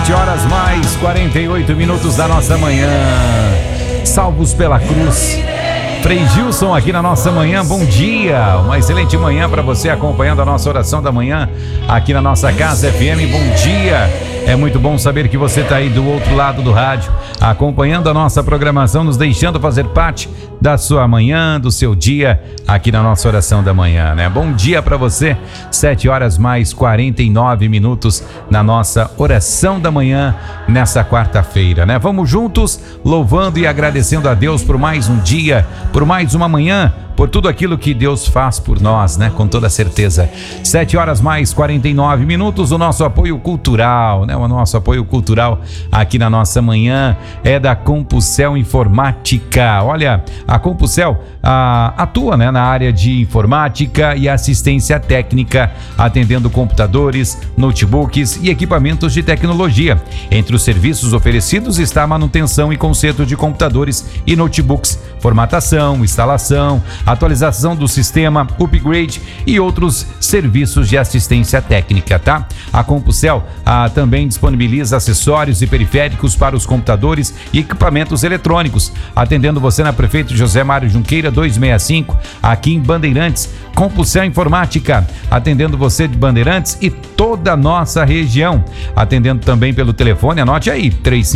7 horas mais 48 minutos da nossa manhã. Salvos pela cruz. Frei Gilson aqui na nossa manhã, bom dia, uma excelente manhã para você acompanhando a nossa oração da manhã aqui na nossa Casa FM, bom dia, é muito bom saber que você está aí do outro lado do rádio, acompanhando a nossa programação, nos deixando fazer parte da sua manhã, do seu dia, aqui na nossa oração da manhã, né? Bom dia para você, 7 horas mais 49 minutos na nossa oração da manhã, nessa quarta-feira, né? Vamos juntos, louvando e agradecendo a Deus por mais um dia, por mais uma manhã, por tudo aquilo que Deus faz por nós, né? Com toda certeza. 7 horas mais 49 minutos, o nosso apoio cultural, né? O nosso apoio cultural aqui na nossa manhã é da Compusel Informática. Olha, a Compusel atua, né, na área de informática e assistência técnica, atendendo computadores, notebooks e equipamentos de tecnologia. Entre os serviços oferecidos está a manutenção e conserto de computadores e notebooks, formatação, instalação, atualização do sistema, upgrade e outros serviços de assistência técnica, tá? A Compusel também disponibiliza acessórios e periféricos para os computadores e equipamentos eletrônicos, atendendo você na Prefeito José Mário Junqueira 265, aqui em Bandeirantes. Compusel Informática, atendendo você de Bandeirantes e toda a nossa região, atendendo também pelo telefone, anote aí,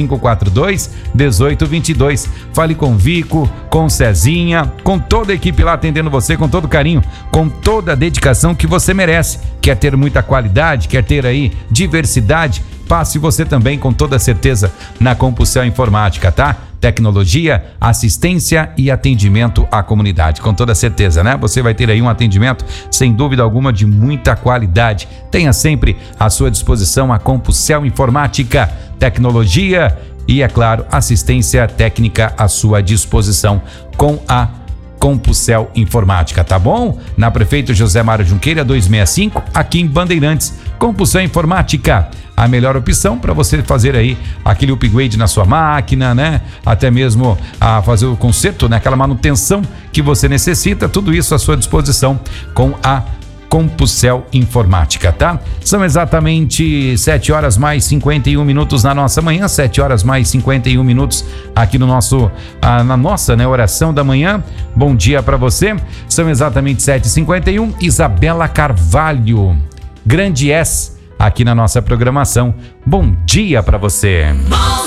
3542-1822. Fale com Vico, com Cezinha, com toda a equipe lá atendendo você com todo carinho, com toda a dedicação que você merece. Quer ter muita qualidade, quer ter aí diversidade? Passe você também com toda certeza na Compusel Informática, tá? Tecnologia, assistência e atendimento à comunidade, com toda certeza, né? Você vai ter aí um atendimento, sem dúvida alguma, de muita qualidade. Tenha sempre à sua disposição a Compusel Informática, tecnologia e, é claro, assistência técnica à sua disposição com a Compusel Informática, tá bom? Na Prefeito José Mário Junqueira 265, aqui em Bandeirantes. Compusel Informática, a melhor opção para você fazer aí aquele upgrade na sua máquina, né? Até mesmo a fazer o conserto, né? Aquela manutenção que você necessita, tudo isso à sua disposição com a Compusel Informática, tá? São exatamente 7 horas mais 51 minutos na nossa manhã, 7 horas mais 51 minutos aqui no nosso, na nossa, né, oração da manhã. Bom dia para você. São exatamente 7h51. Isabela Carvalho, grande S, aqui na nossa programação. Bom dia para você.